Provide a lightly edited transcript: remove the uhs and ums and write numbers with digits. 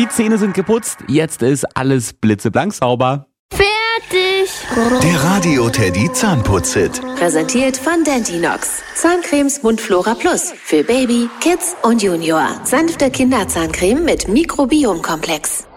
Die Zähne sind geputzt, jetzt ist alles blitzeblank sauber. Fertig! Der Radio Teddy Zahnputz-Hit. Präsentiert von Dentinox. Zahncremes Mundflora Plus. Für Baby, Kids und Junior. Sanfte Kinderzahncreme mit Mikrobiomkomplex.